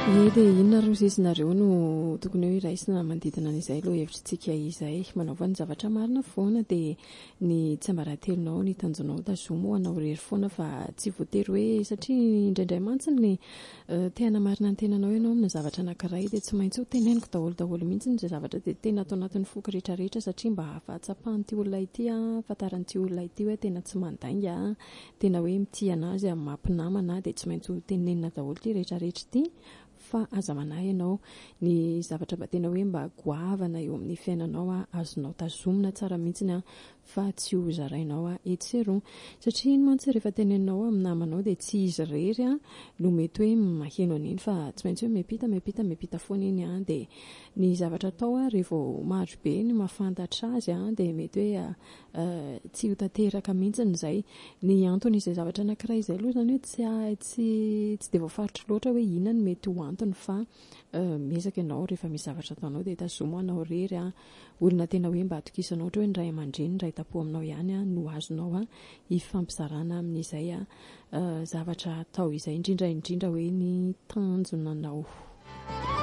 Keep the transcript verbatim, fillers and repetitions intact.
Ie dia inona ro sisinareo no tokony hoe raisina manodidina an'izay aloha hevitrintsika izay manaova ny zavatra marina foana dia ny tsy ambaratelonao ny tanjonao tazomo ho anao irery foana fa tsy voatery hoe satria indraindray mantsiny ny tena marina ny tenanao ianao amina zavatra anankiray dia tsy maintsy ho teneniko daholo daholo mihitsy ny zavatra dia tena atao anatin'ny foko rehetra rehetra satria mba hahafahatsapahanyity olona ity a fahataranyity olona ity hoe tena tsy mandainga a tena hoe mitia anazy amin'ny mampinamana dia tsy maintsy ho tenenina daholo ity rehetra rehetra ity fa aza manahy ianao ny zavatra mba tena hoe mba goavana eo amin'ny fiainanao a azonao tazomina tsara mihitsy a fa tsy ho zarainao a etseron satria iny mantsy rehefa teneninao amin'ny namanao dia tsy izy rery a no mety hoe maheno an'iny fa tsy maintsy hoe miampita miampita miampita foana iny a dia ny zavatra atao a rehefa maro be ny mahafantatra azy a dia mety hoe tsy ho tanteraka mihitsy izay ny anton'izay zavatra anankiray izay aloha zany hoe tsy tsy tsy dia voafaritra loatra hoe inona ny mety ho antony fa miezaka ianao rehefa misy zavatra ataonao dia tazomo anao rery a olona tena hoe mba atokisanao ohatra hoe ny ray aman-dreny ray tapo aminao ihany a no azonao a hifampizarana amin'izay a zavatra atao izay indrindra indrindra hoe ny tanjonanao.